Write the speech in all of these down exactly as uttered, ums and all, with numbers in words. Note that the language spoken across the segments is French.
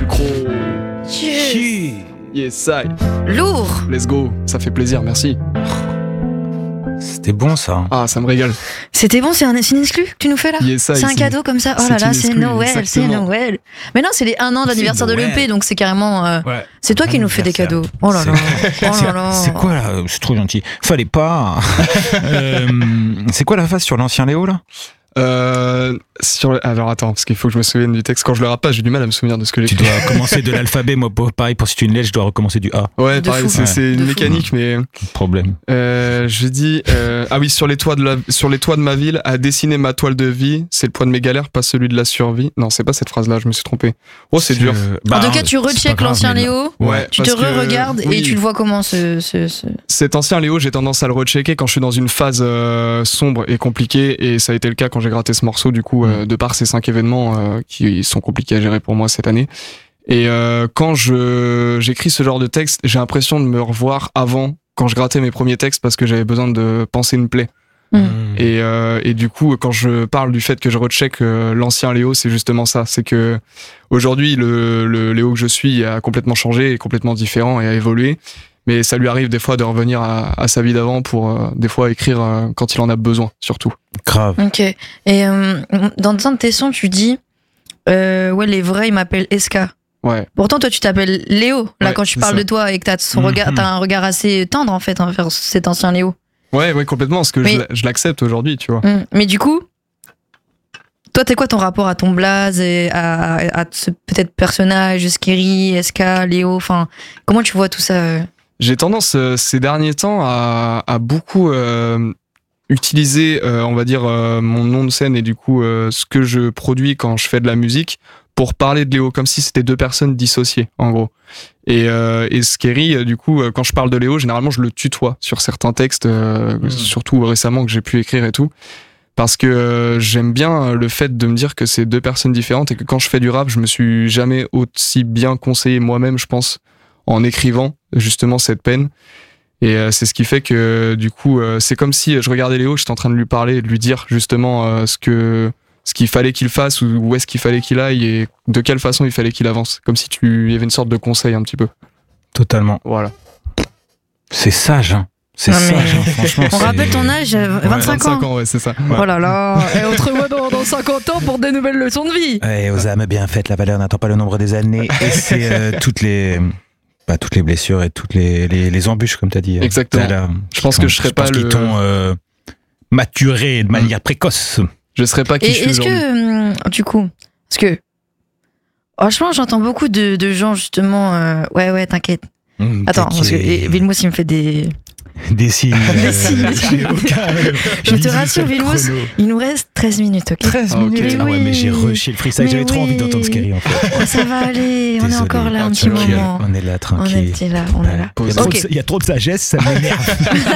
Velcro. Yes. Yes, I. Lourd. Let's go. Ça fait plaisir, merci. C'était bon ça. Ah, ça me régale. C'était bon, c'est un c'est une exclu que tu nous fais là. Yes, I, c'est un c'est- cadeau comme ça. Oh là c'est là, une c'est exclu, Noël, c'est exactement. Noël. Mais non, c'est les un an d'anniversaire de C'est l'E P, Noël. donc c'est carrément. euh, Ouais. C'est toi qui nous fais des cadeaux. Oh là là. C'est- Oh là là. C'est quoi là? C'est trop gentil. Fallait pas. Euh, c'est quoi la phase sur l'ancien Léo là? Euh, sur... Alors attends, parce qu'il faut que je me souvienne du texte. Quand je le rappe pas, j'ai du mal à me souvenir de ce que j'ai Tu écrit. dois commencer de l'alphabet. Moi, pour- pareil, pour si tu es une lettre, je dois recommencer du A. Ouais, De pareil, fou. c'est, Ouais. c'est De une fou. mécanique, mais Problème. euh, je dis euh, ah oui, sur les toits de la, sur les toits de ma ville, à dessiner ma toile de vie, c'est le poids de mes galères, pas celui de la survie. Non, c'est pas cette phrase-là, je me suis trompé. Oh, c'est dur. Euh, En bah, tout cas, tu c'est pas recheck grave, l'ancien mais- Léo. Ouais, Tu te parce que- re-regardes oui. et tu le vois comment ce. ce, ce... Cet ancien Léo, j'ai tendance à le rechecker quand je suis dans une phase euh, sombre et compliquée, et ça a été le cas quand j'ai gratté ce morceau, du coup, euh, de par ces cinq événements euh, qui sont compliqués à gérer pour moi cette année. Et euh, quand je j'écris ce genre de texte, j'ai l'impression de me revoir avant, quand je grattais mes premiers textes, parce que j'avais besoin de penser une plaie. Mmh. Et, euh, et du coup, quand je parle du fait que je recheck euh, l'ancien Léo, c'est justement ça. C'est que aujourd'hui, le, le Léo que je suis a complètement changé, est complètement différent et a évolué. Mais ça lui arrive des fois de revenir à, à sa vie d'avant pour euh, des fois écrire euh, quand il en a besoin, surtout. Grave. Ok. Et euh, dans un de tes sons, tu dis euh, ouais, les vrais, ils m'appellent Eska. Ouais. Pourtant, toi, tu t'appelles Léo. Là, Ouais, quand tu c'est parles ça. de toi et que t'as son Mhm. regard, t'as un regard assez tendre en fait envers cet ancien Léo. Ouais, ouais, complètement, parce que Mais- je, l'a- je l'accepte aujourd'hui, tu vois. Mm. Mais du coup, toi, t'es quoi ton rapport à ton blaze et à, à, à ce peut-être personnage, Skeri, S K, Léo. Enfin, comment tu vois tout ça euh J'ai tendance euh, ces derniers temps à, à beaucoup euh, utiliser, euh, on va dire, euh, mon nom de scène et du coup euh, ce que je produis quand je fais de la musique pour parler de Léo, comme si c'était deux personnes dissociées, en gros. Et, euh, et Skeri, euh, du coup, euh, quand je parle de Léo, généralement je le tutoie sur certains textes, euh, Mmh. surtout récemment que j'ai pu écrire et tout. Parce que euh, j'aime bien le fait de me dire que c'est deux personnes différentes et que quand je fais du rap, je me suis jamais aussi bien conseillé moi-même, je pense, en écrivant justement cette peine. Et euh, c'est ce qui fait que du coup, euh, c'est comme si je regardais Léo, j'étais en train de lui parler, et de lui dire justement euh, ce que ce qu'il fallait qu'il fasse ou où est-ce qu'il fallait qu'il aille et de quelle façon il fallait qu'il avance. Comme si tu il y avait une sorte de conseil un petit peu. Totalement. Voilà. C'est sage, hein. C'est Non, mais- sage, hein, franchement. On c'est- rappelle ton âge, euh, vingt-cinq ans. ouais, c'est ça. Oh là là. Et on te revoit dans, dans cinquante ans pour des nouvelles leçons de vie. Ouais, aux âmes bien faites, la valeur n'attend pas le nombre des années. Et c'est euh, toutes les. Bah, toutes les blessures et toutes les, les, les embûches, comme tu as dit. euh, Exactement. tout à l'heure. Je pense que je serais pense pas qu'ils le- t'ont euh, maturé de manière précoce. Je serais pas qui Et je suis est-ce aujourd'hui. que, hum, du coup, parce que, franchement, j'entends beaucoup de, de gens justement, euh, ouais, ouais, t'inquiète. Mmh, Attends, parce que t'inquiète. et Vilmos, il me fait des. Des signes. Des euh, signes. j'ai aucun- Je te visite rassure, le Vilmos, chrono. il nous reste treize minutes, ok? treize Ah, ok. minutes. Ah ouais, mais j'ai rushé le freestyle. Mais J'avais trop oui. envie d'entendre Skeri en fait. Oh, ça va aller, on est Désolé. encore là un Ah, petit tranquille. moment. On est là, On tranquille. est là, on est là. Il y a trop Ok. de- il y a trop de sagesse, ça m'énerve.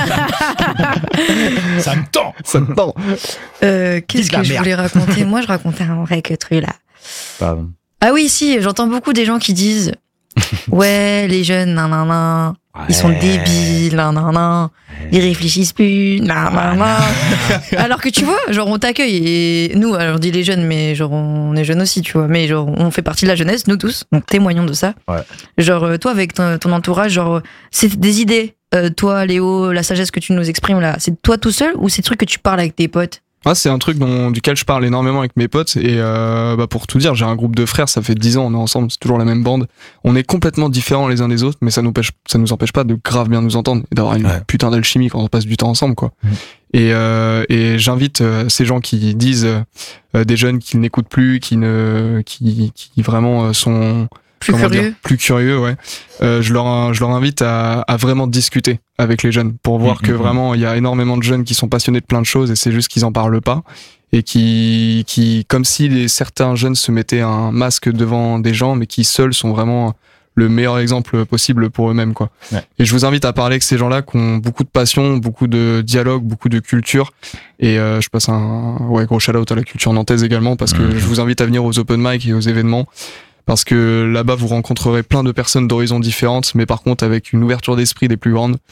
Ça me tend. Ça me tend. Euh, Qu'est-ce Dis de la que je merde. voulais raconter? Moi, je racontais un vrai que truc là. Pardon. Ah oui, si, j'entends beaucoup des gens qui disent ouais, les jeunes, nan, nan, nan, ils sont Ouais. débiles, nan, nan, nan, ils réfléchissent plus, nan, nan, nan. Alors que tu vois, genre on t'accueille et nous, alors on dit les jeunes, mais genre on est jeunes aussi, tu vois, mais genre on fait partie de la jeunesse, nous tous, donc témoignons de ça. Ouais. Genre euh, toi avec ton, ton entourage, genre c'est des idées, euh, toi Léo, la sagesse que tu nous exprimes là, c'est toi tout seul ou c'est des trucs que tu parles avec tes potes? Ah, c'est un truc dont, duquel je parle énormément avec mes potes et euh, bah pour tout dire, j'ai un groupe de frères, ça fait dix ans, on est ensemble, c'est toujours la même bande. On est complètement différents les uns des autres, mais ça nous empêche, ça nous empêche pas de grave bien nous entendre et d'avoir une Ouais. putain d'alchimie quand on passe du temps ensemble, quoi. Mmh. Et, euh, et j'invite euh, ces gens qui disent euh, des jeunes qui n'écoutent plus, qui ne, qui, qui vraiment euh, sont Plus comment curieux? dire, plus curieux, ouais. Euh, je leur, je leur invite à, à vraiment discuter avec les jeunes pour voir Mmh, que mmh, vraiment il y a énormément de jeunes qui sont passionnés de plein de choses et c'est juste qu'ils en parlent pas et qui, qui comme si les, certains jeunes se mettaient un masque devant des gens mais qui seuls sont vraiment le meilleur exemple possible pour eux-mêmes, quoi. Ouais. Et je vous invite à parler avec ces gens-là qui ont beaucoup de passion, beaucoup de dialogue, beaucoup de culture. Et euh, je passe un ouais, gros shout-out à la culture nantaise également parce que Mmh. je vous invite à venir aux open mic et aux événements. Parce que là-bas, vous rencontrerez plein de personnes d'horizons différentes, mais par contre avec une ouverture d'esprit des plus grandes.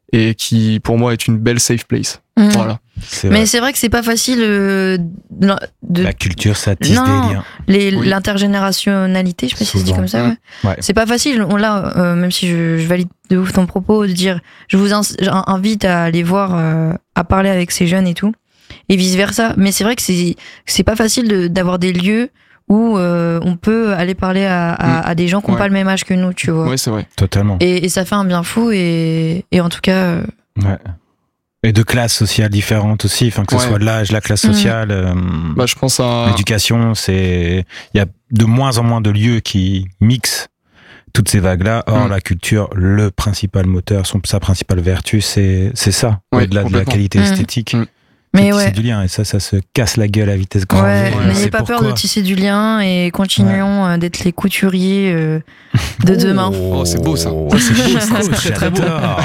et qui pour moi est une belle safe place. Mmh. Voilà. C'est Mais vrai. c'est vrai que c'est pas facile euh, de La culture, ça tisse Non. des liens. les, Oui. l'intergénérationnalité, je sais pas si ça se dit Souvent. comme ça. Ouais. Ouais. C'est pas facile. On l'a, euh, même si je, je valide de ouf ton propos, de dire, je vous ins- invite à aller voir, euh, à parler avec ces jeunes et tout, et vice versa. Mais c'est vrai que c'est c'est pas facile de- d'avoir des lieux où euh, on peut aller parler à, à, Mm. à des gens qui n'ont Ouais. pas le même âge que nous, tu vois. Ouais, c'est vrai. Totalement. Et, et ça fait un bien fou. Et, et en tout cas, euh, Ouais. Et de classes sociales différentes aussi, enfin que ce Ouais. soit l'âge, la classe Mhm. sociale, euh, Bah, je pense à. l'éducation, c'est il y a de moins en moins de lieux qui mixent toutes ces vagues-là. Or, Mhm. la culture, le principal moteur, son, sa principale vertu, c'est c'est ça, Ouais, au-delà de la complètement. qualité Mhm. esthétique. Mhm. mais c'est ouais. du lien et ça, ça se casse la gueule à vitesse grand Ouais, V. Ouais, n'ayez C'est pas peur pourquoi. de tisser du lien et continuons euh, d'être les couturiers euh, de demain. Oh, c'est beau, ça. Ça, c'est beau, ça. C'est très, très beau. J'adore.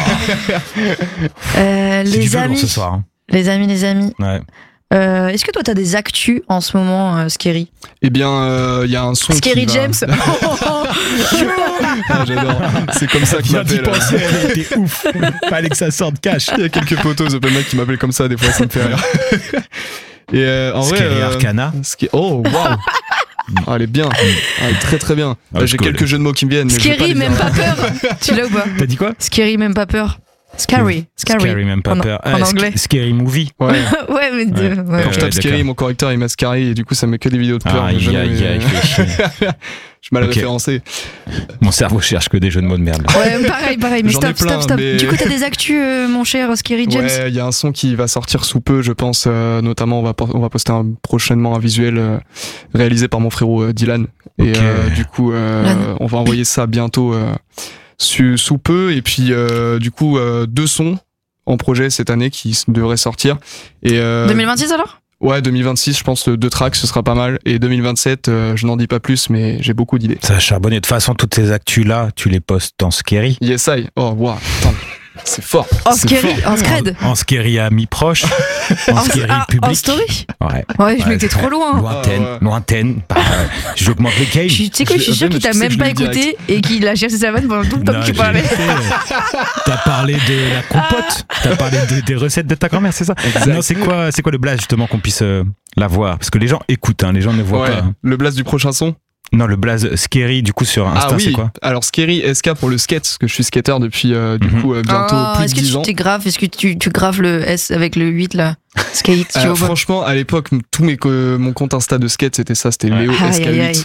Euh, C'est du les velours amis, ce soir. hein. les amis, les amis. Ouais. Euh, Est-ce que toi t'as des actus en ce moment, euh, Scary? Eh bien, il y a un son. Scary qui va- James. Ah, j'adore. C'est comme ça qu'il m'appelle. elle était ouf. Fallait que ça sorte cash. Il y a quelques potos open mic qui m'appellent comme ça, des fois, ça me fait rire. Et euh, en vrai. Scary euh, Arcana. ce qui- Oh, waouh! Ah, elle est bien. Ah, elle est très très bien. Ah, Là, je j'ai connais. quelques jeux de mots qui me viennent. Mais je vais Scary, les même dire. pas peur. Tu l'as ou pas? T'as dit quoi? Scary, même pas peur. Scary, Scary. Scary, même pas En- peur. en Ah, Sc- anglais. Scary Movie. Ouais. Ouais, mais de- Ouais. ouais. Quand je Ouais, tape Scary, d'accord. mon correcteur il met Scary et du coup ça met que des vidéos de peur. Aïe, mais jamais- aïe, aïe, fait chier. Je suis mal Ok. référencé. Mon cerveau cherche que des jeux de mots de merde. Ouais, pareil, pareil. Mais J'en ai stop, stop, plein, stop. mais- Du coup, t'as des actus, euh, mon cher Scary James? Ouais, il y a un son qui va sortir sous peu, je pense. euh, notamment, on va, po- on va poster un- prochainement un visuel euh, réalisé par mon frérot euh, Dylan. Et Ok. euh, du coup, euh, Dylan. on va envoyer ça bientôt euh, su- sous peu. Et puis, euh, du coup, euh, deux sons en projet cette année qui s- devraient sortir. Et, euh, deux mille vingt-six alors? Ouais, deux mille vingt-six, je pense, euh, deux tracks, ce sera pas mal. Et deux mille vingt-sept, euh, je n'en dis pas plus, mais j'ai beaucoup d'idées. Ça a charbonné. De toute façon, toutes ces actus-là, tu les postes dans Scary. Yes, I. Oh, waouh, putain, c'est fort. En c'est Scary, fort. en Scred. En Scary amis proches. En En, Scary ah, public. en story? Ouais. Ouais, je Ouais, mets que t'es trop loin. Lointaine. Ah ouais. Lointaine. Bah, euh, J'augmente les games. Je- Tu sais quoi, je suis Je- sûr mais qu'il tu t'a sais même que je pas l'ai dit écouté et qu'il a cherché sa vanne pendant tout le temps Non, que tu j'ai parlais. écouté, euh, T'as parlé de la compote. T'as parlé de- des recettes de ta grand-mère, c'est ça? Exact. Non, c'est quoi, c'est quoi le blast justement qu'on puisse euh, la voir? Parce que les gens écoutent, hein, les gens ne voient Ouais, pas. hein. le blast du prochain son. Non, le blaze Scary du coup sur Insta, Ah oui, c'est quoi? alors Scary S K pour le skate, parce que je suis skater depuis euh, du Mhm. coup euh, bientôt Ah, plus est-ce de que dix tu ans. t'es grave? Est-ce que tu, tu graves le S avec le huit là? Skate, tu Euh, vois pas? franchement, à l'époque, tous mes co- mon compte Insta de skate, c'était ça, c'était Ouais. Léo Aïe, S K huit. aïe, aïe.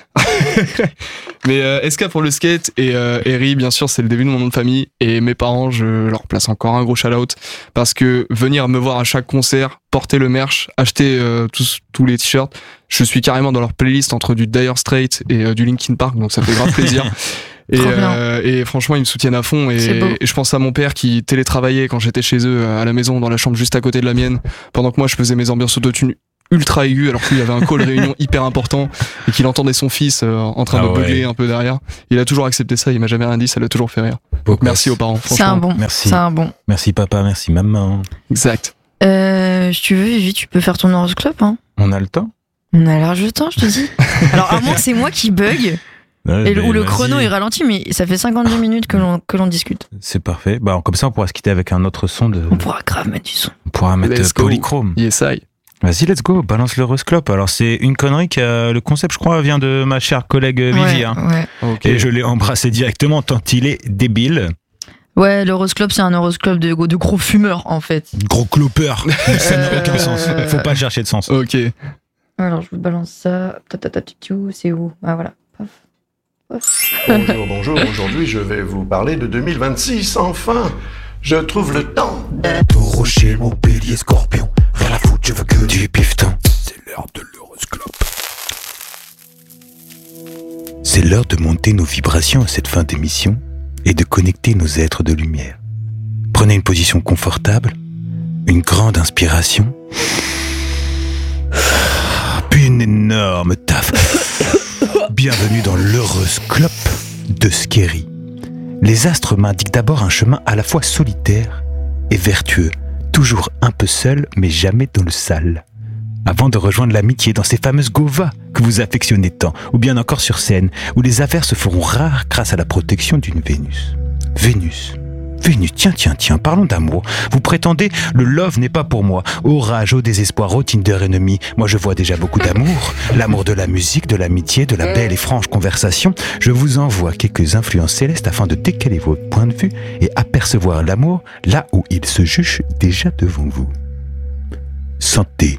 Mais euh, S K pour le skate et euh, Eri, bien sûr, c'est le début de mon nom de famille. Et mes parents, je leur place encore un gros shout-out parce que venir me voir à chaque concert, porter le merch, acheter euh, tous, tous les t-shirts, je suis carrément dans leur playlist entre du Dire Straits et euh, du Linkin Park, donc ça fait grave plaisir. Et, Trop bien. euh, et franchement, ils me soutiennent à fond. C'est beau. Et, et je pense à mon père qui télétravaillait quand j'étais chez eux à la maison, dans la chambre juste à côté de la mienne, pendant que moi je faisais mes ambiances autotune ultra aiguës, alors qu'il y avait un call réunion hyper important et qu'il entendait son fils euh, en train Ah de ouais. beugler un peu derrière. Il a toujours accepté ça, il m'a jamais rien dit, ça l'a toujours fait rire. Beau Merci gosse. aux parents, C'est un franchement. bon. Merci. C'est un bon. Merci papa, merci maman. Exact. Euh, si tu veux, Vivi, tu peux faire ton horoscope, hein. On a le temps? On a large de temps, je te dis. Alors, à moins que c'est moi qui bug, Ouais, et le- mais ou le vas-y. chrono est ralenti, mais ça fait cinquante-deux minutes que l'on, que l'on discute. C'est parfait. Bah, comme ça, on pourra se quitter avec un autre son de. On pourra grave mettre du son. On pourra mettre Let's euh, go. Polychrome. Yes, I. Vas-y, let's go. Balance l'horoscope. Alors, c'est une connerie qui a, le concept, je crois, vient de ma chère collègue Vivi. Ouais, hein. ouais. Ok. Et je l'ai embrassé directement tant il est débile. Ouais, l'horoscope, c'est un horoscope de, de gros fumeurs, en fait. Gros clopeur. Ça n'a aucun sens. Faut pas chercher de sens. Ok. Alors, je vous balance ça. Tatatatou, c'est où? Ah, voilà. Paf. Bonjour, bonjour. Aujourd'hui, je vais vous parler de deux mille vingt-six. Enfin, je trouve le temps. Taureau, Gémeaux, Bélier, Scorpion. Rien à foutre, je veux que du pifton. C'est l'heure de l'horoscope. C'est l'heure de monter nos vibrations à cette fin d'émission et de connecter nos êtres de lumière. Prenez une position confortable, une grande inspiration, puis une énorme taf. Bienvenue dans l'horoscope de Scary. Les astres m'indiquent d'abord un chemin à la fois solitaire et vertueux, toujours un peu seul, mais jamais dans le sale. Avant de rejoindre l'amitié dans ces fameuses govas que vous affectionnez tant, ou bien encore sur scène, où les affaires se feront rares grâce à la protection d'une Vénus. Vénus, Vénus, tiens, tiens, tiens, parlons d'amour. Vous prétendez, le love n'est pas pour moi. Au rage, au désespoir, au Tinder ennemi. Moi, je vois déjà beaucoup d'amour. L'amour de la musique, de l'amitié, de la belle et franche conversation. Je vous envoie quelques influences célestes afin de décaler votre point de vue et apercevoir l'amour là où il se juge déjà devant vous. Santé.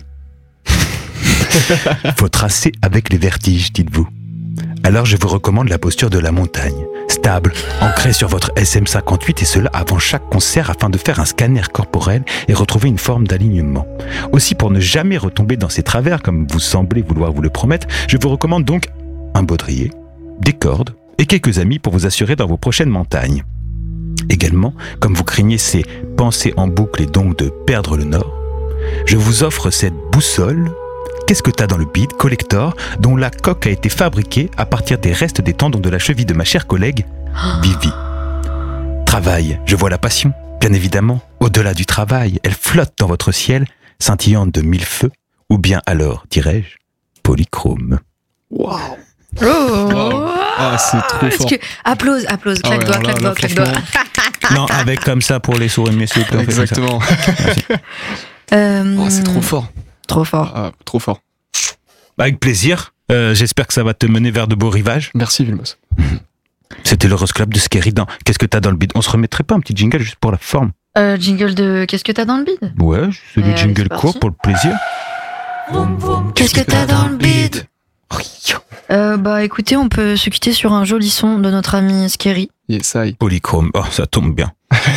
Faut tracer avec les vertiges, dites-vous. Alors je vous recommande la posture de la montagne. Stable, ancrée sur votre S M cinquante-huit et cela avant chaque concert afin de faire un scanner corporel et retrouver une forme d'alignement. Aussi pour ne jamais retomber dans ces travers comme vous semblez vouloir vous le promettre, je vous recommande donc un baudrier, des cordes et quelques amis pour vous assurer dans vos prochaines montagnes. Également, comme vous craignez ces pensées en boucle et donc de perdre le nord, je vous offre cette boussole Qu'est-ce que t'as dans le bide collector dont la coque a été fabriquée à partir des restes des tendons de la cheville de ma chère collègue Vivi. Travail, je vois la passion, bien évidemment. Au-delà du travail, elle flotte dans votre ciel, scintillante de mille feux, ou bien alors, dirais-je, polychrome. Waouh. Oh, Wow. Ah, c'est trop Est-ce fort. que... Applause, applause, Ah claque ouais, doigt, alors là, claque là, doigt, claque doigt. franchement. Non, avec comme ça pour les sourds et messieurs. Exactement. Euh, Oh, c'est trop fort. Trop fort. Ah, trop fort. Avec plaisir. Euh, j'espère que ça va te mener vers de beaux rivages. Merci, Vilmos. C'était le Rose Club de Scary dans Qu'est-ce que t'as dans le bide. On se remettrait pas un petit jingle juste pour la forme? Euh, jingle de Qu'est-ce que t'as dans le bide? Ouais, celui Euh, de jingle c'est court parti. pour le plaisir. Qu'est-ce que t'as dans le bide? Euh, bah écoutez, on peut se quitter sur un joli son de notre ami Scary. Yes, I. Polychrome, oh ça tombe bien.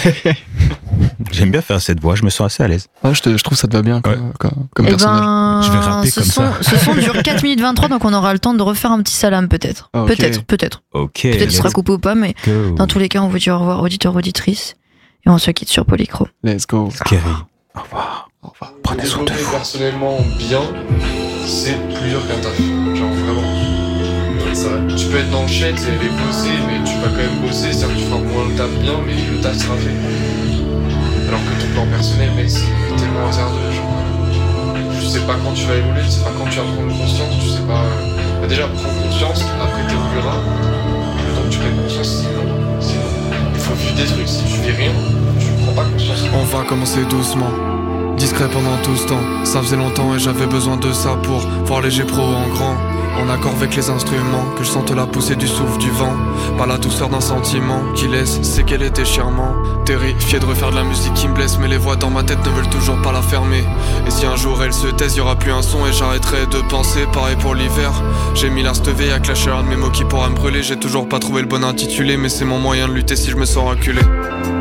J'aime bien faire cette voix, je me sens assez à l'aise. Ah, je, te- je trouve que ça te va bien comme, Ouais. comme, comme Eh personnage. ben, Je vais rapper ce comme son, ça. Ce son dure quatre minutes vingt-trois, donc on aura le temps de refaire un petit salam peut-être. Ok. Peut-être, peut-être. Ok. Peut-être qu'il let's sera coupé ou pas, mais go. dans tous les cas, on vous dit au revoir, auditeurs, auditrices. Et on se quitte sur Polychrome. Let's go. Scary. Au revoir. Au revoir. Prenez soin de Développer vous. personnellement bien, c'est plus dur qu'un taf. Genre vraiment. Ça, tu peux être dans le chat et bosser, mais tu vas quand même bosser, c'est-à-dire que tu feras moins le taf bien, mais le taf sera fait. Alors que ton plan personnel, mec, c'est tellement hasardeux. Genre, tu sais pas quand tu vas évoluer, tu sais pas quand tu vas prendre conscience, tu sais pas. Bah déjà, prendre conscience, après t'évolueras. Le temps que tu prennes conscience, c'est long. C'est long. Il faut vivre des trucs, si tu vis rien, tu prends pas conscience. On va commencer doucement, discret pendant tout ce temps. Ça faisait longtemps et j'avais besoin de ça pour voir les G-Pro en grand. En accord avec les instruments, que je sente la poussée du souffle du vent. Pas la douceur d'un sentiment qui laisse séqueler tes déchirement. Terrifié de refaire de la musique qui me blesse, mais les voix dans ma tête ne veulent toujours pas la fermer. Et si un jour elle se taise, y'aura plus un son et j'arrêterai de penser. Pareil pour l'hiver, j'ai mis l'arstevé à clasher un de mes mots qui pourra me brûler. J'ai toujours pas trouvé le bon intitulé, mais c'est mon moyen de lutter si je me sens reculé.